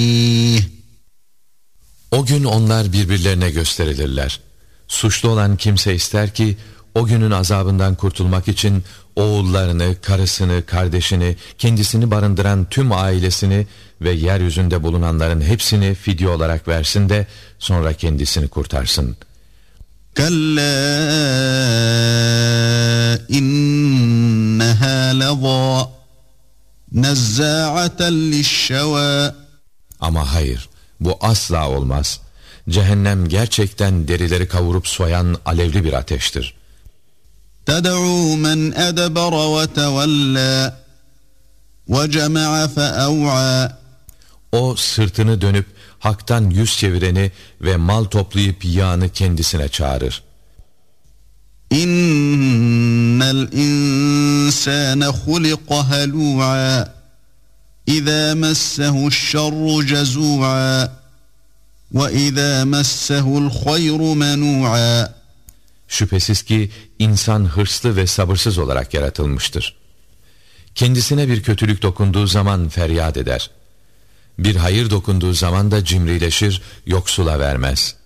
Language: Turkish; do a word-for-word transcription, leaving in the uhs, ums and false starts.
O gün onlar birbirlerine gösterilirler. Suçlu olan kimse ister ki o günün azabından kurtulmak için oğullarını, karısını, kardeşini, kendisini barındıran tüm ailesini ve yeryüzünde bulunanların hepsini fidye olarak versin de sonra kendisini kurtarsın. Kalla inneha lezâ nezzâ'aten lişşevâ. Ama hayır, bu asla olmaz. Cehennem gerçekten derileri kavurup soyan alevli bir ateştir. تَدْعُو مَنْ أَدْبَرَ وَتَوَلَّى وَجَمَعَ فَأَوْعَى. O sırtını dönüp haktan yüz çevireni ve mal toplayıp yağını kendisine çağırır. İnnel insâne huliqa halû'â İzâ messehu'ş-şerru cezû'â ve izâ messehu'l-hayru menû'â. Şüphesiz ki insan hırslı ve sabırsız olarak yaratılmıştır. Kendisine bir kötülük dokunduğu zaman feryat eder. Bir hayır dokunduğu zaman da cimrileşir, yoksula vermez.